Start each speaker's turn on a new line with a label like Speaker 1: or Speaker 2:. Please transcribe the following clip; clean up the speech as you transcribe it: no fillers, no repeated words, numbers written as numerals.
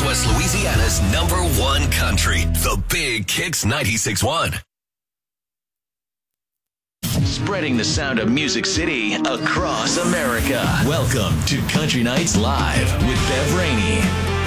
Speaker 1: Northwest Louisiana's #1 country, the Big Kicks 96.1.
Speaker 2: Spreading the sound of Music City across America. Welcome to Country Nights Live with Bev Rainey.